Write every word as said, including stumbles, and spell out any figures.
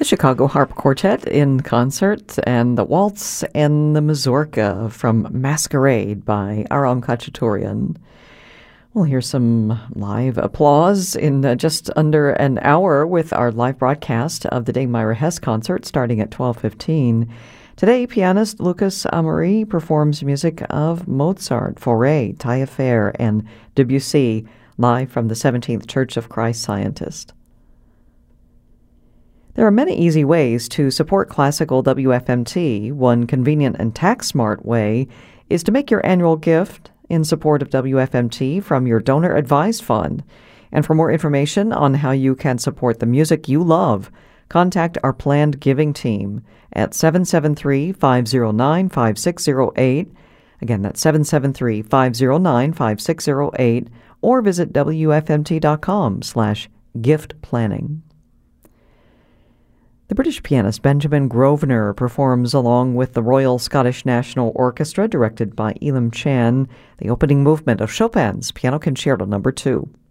The Chicago Harp Quartet in concert, and the Waltz and the Mazurka from Masquerade by Aram Khachaturian. We'll hear some live applause in uh, just under an hour with our live broadcast of the Dame Myra Hess concert starting at twelve fifteen. Today, pianist Lucas Amaury performs music of Mozart, Fauré, Taillefer, and Debussy, live from the seventeenth Church of Christ Scientist. There are many easy ways to support classical W F M T. One convenient and tax-smart way is to make your annual gift in support of W F M T from your donor-advised fund. And for more information on how you can support the music you love, contact our planned giving team at seven seven three, five zero nine, five six zero eight. Again, that's seven seven three, five zero nine, five six zero eight, or visit W F M T dot com slash gift planning. The British pianist Benjamin Grosvenor performs along with the Royal Scottish National Orchestra, directed by Elam Chan, the opening movement of Chopin's Piano Concerto Number two.